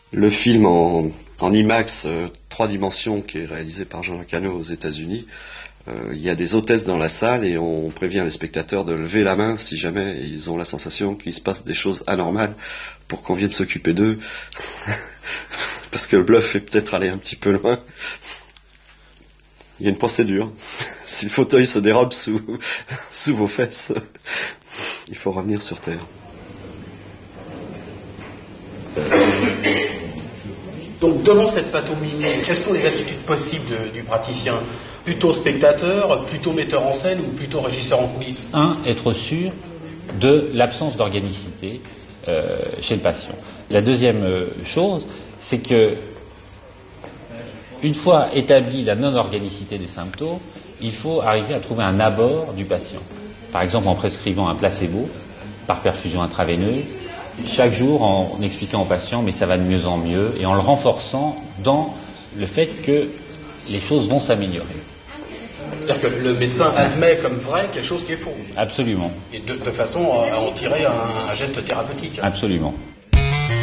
Le film en IMAX 3 dimensions qui est réalisé par Jean Cano aux États-Unis, il y a des hôtesses dans la salle et on prévient les spectateurs de lever la main si jamais ils ont la sensation qu'il se passe des choses anormales pour qu'on vienne s'occuper d'eux. Parce que le bluff est peut-être allé un petit peu loin. Il y a une procédure. Si le fauteuil se dérobe sous vos fesses, il faut revenir sur terre. Donc devant cette pathomie, quelles sont les attitudes possibles du praticien? Plutôt spectateur, plutôt metteur en scène ou plutôt régisseur en coulisses? Être sûr de l'absence d'organicité chez le patient. La deuxième chose, c'est que une fois établie la non-organicité des symptômes, il faut arriver à trouver un abord du patient. Par exemple en prescrivant un placebo par perfusion intraveineuse, chaque jour en expliquant au patient mais ça va de mieux en mieux et en le renforçant dans le fait que les choses vont s'améliorer. C'est-à-dire que le médecin admet comme vrai quelque chose qui est faux. Absolument. Et de façon à en tirer un geste thérapeutique. Absolument.